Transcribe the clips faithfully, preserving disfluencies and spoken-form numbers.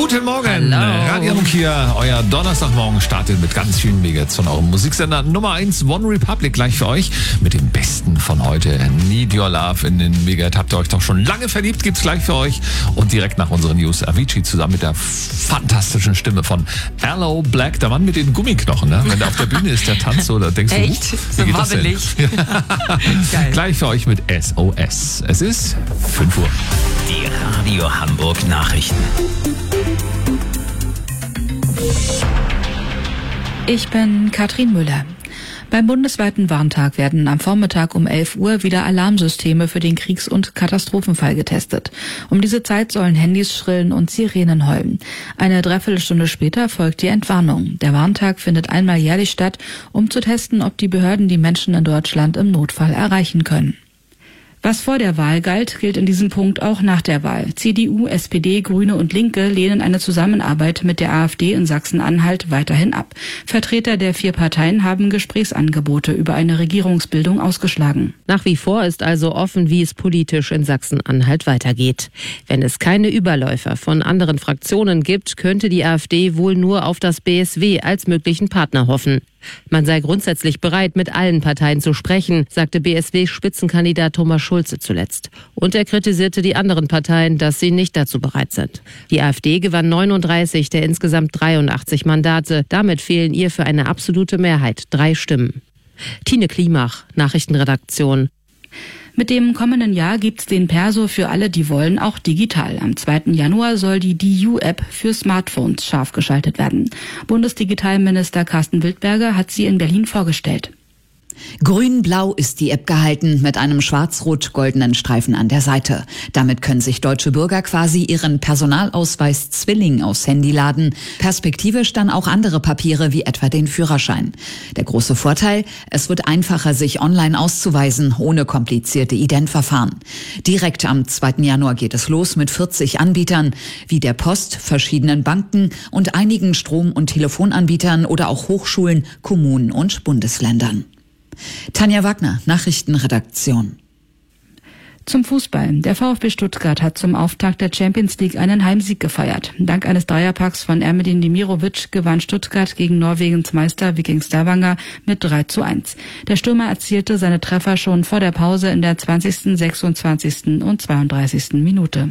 Guten Morgen, Hallo. Radio Hamburg hier. Euer Donnerstagmorgen startet mit ganz vielen Megahits von eurem Musiksender Nummer eins, One Republic, gleich für euch mit dem Besten von heute. Need Your Love in den Megahit. Habt ihr euch doch schon lange verliebt, gibt's gleich für euch. Und direkt nach unseren News Avicii zusammen mit der fantastischen Stimme von Aloe Blacc, der Mann mit den Gummiknochen. Ne? Wenn der auf der Bühne ist, der tanzt so, da denkst du, Echt? wie So geht das denn? wabbelig. Geil. Gleich für euch mit S O S. Es ist fünf Uhr. Die Radio Hamburg Nachrichten. Ich bin Katrin Müller. Beim bundesweiten Warntag werden am Vormittag um elf Uhr wieder Alarmsysteme für den Kriegs- und Katastrophenfall getestet. Um diese Zeit sollen Handys schrillen und Sirenen heulen. Eine Dreiviertelstunde später folgt die Entwarnung. Der Warntag findet einmal jährlich statt, um zu testen, ob die Behörden die Menschen in Deutschland im Notfall erreichen können. Was vor der Wahl galt, gilt in diesem Punkt auch nach der Wahl. C D U, S P D, Grüne und Linke lehnen eine Zusammenarbeit mit der AfD in Sachsen-Anhalt weiterhin ab. Vertreter der vier Parteien haben Gesprächsangebote über eine Regierungsbildung ausgeschlagen. Nach wie vor ist also offen, wie es politisch in Sachsen-Anhalt weitergeht. Wenn es keine Überläufer von anderen Fraktionen gibt, könnte die AfD wohl nur auf das B S W als möglichen Partner hoffen. Man sei grundsätzlich bereit, mit allen Parteien zu sprechen, sagte B S W-Spitzenkandidat Thomas Schulze zuletzt. Und er kritisierte die anderen Parteien, dass sie nicht dazu bereit sind. Die AfD gewann neununddreißig der insgesamt dreiundachtzig Mandate. Damit fehlen ihr für eine absolute Mehrheit drei Stimmen. Tine Klimach, Nachrichtenredaktion. Mit dem kommenden Jahr gibt's den Perso für alle, die wollen, auch digital. Am zweiten Januar soll die D U-App für Smartphones scharf geschaltet werden. Bundesdigitalminister Carsten Wildberger hat sie in Berlin vorgestellt. Grün-blau ist die App gehalten mit einem schwarz-rot-goldenen Streifen an der Seite. Damit können sich deutsche Bürger quasi ihren Personalausweis Zwilling aufs Handy laden. Perspektivisch dann auch andere Papiere wie etwa den Führerschein. Der große Vorteil, es wird einfacher, sich online auszuweisen, ohne komplizierte Identverfahren. Direkt am zweiten Januar geht es los mit vierzig Anbietern, wie der Post, verschiedenen Banken und einigen Strom- und Telefonanbietern oder auch Hochschulen, Kommunen und Bundesländern. Tanja Wagner, Nachrichtenredaktion. Zum Fußball. Der VfB Stuttgart hat zum Auftakt der Champions League einen Heimsieg gefeiert. Dank eines Dreierpacks von Ermedin Demirovic gewann Stuttgart gegen Norwegens Meister Viking Stavanger mit drei zu eins. Der Stürmer erzielte seine Treffer schon vor der Pause in der zwanzigsten, sechsundzwanzigsten und zweiunddreißigsten Minute.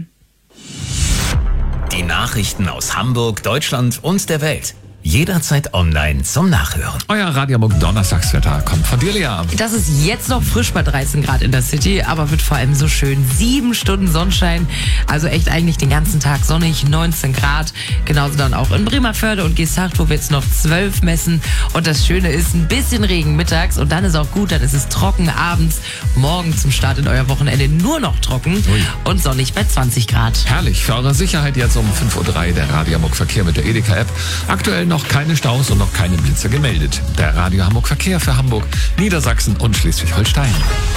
Die Nachrichten aus Hamburg, Deutschland und der Welt. Jederzeit online zum Nachhören. Euer Radio Hamburg Donnerstagswetter kommt von dir, Lea. Das ist jetzt noch frisch bei dreizehn Grad in der City, aber wird vor allem so schön. Sieben Stunden Sonnenschein, also echt eigentlich den ganzen Tag sonnig, neunzehn Grad. Genauso dann auch in Bremerförde und Geesthacht, wo wir jetzt noch zwölf messen. Und das Schöne ist, ein bisschen Regen mittags und dann ist auch gut, dann ist es trocken abends. Morgen zum Start in euer Wochenende nur noch trocken Ui. und sonnig bei zwanzig Grad. Herrlich. Für eure Sicherheit jetzt um fünf Uhr drei der Radio Hamburg Verkehr mit der Edeka-App. Aktuell noch keine Staus und noch keine Blitzer gemeldet. Der Radio Hamburg Verkehr für Hamburg, Niedersachsen und Schleswig-Holstein.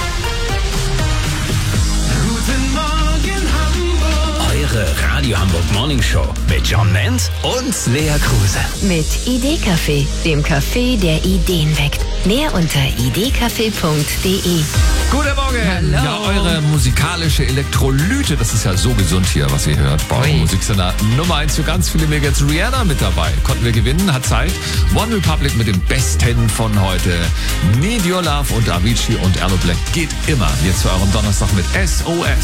Guten Morgen Hamburg. Eure Radio Hamburg Morning Show mit John Menz und Lea Kruse. Mit Idee-Café, dem Café, der Ideen weckt. Mehr unter idee-café punkt de. Guten Morgen! Ja, eure musikalische Elektrolyte, das ist ja so gesund hier, was ihr hört. Bei eurem Musiksender Nummer eins für ganz viele Megahits. Rihanna mit dabei. Konnten wir gewinnen, hat Zeit. One Republic mit dem Besten von heute. Need Your Love und Avicii und Aloe Blacc geht immer. Jetzt für euren Donnerstag mit S O S.